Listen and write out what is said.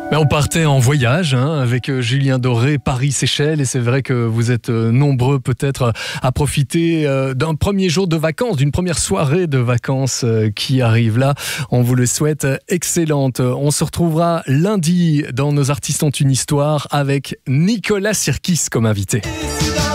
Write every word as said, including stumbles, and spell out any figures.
Ben on partait en voyage hein, avec Julien Doré, Paris-Seychelles, et c'est vrai que vous êtes nombreux peut-être à profiter euh, d'un premier jour de vacances, d'une première soirée de vacances euh, qui arrive là. On vous le souhaite excellente. On se retrouvera lundi dans Nos artistes ont une histoire avec Nicolas Sirkis comme invité.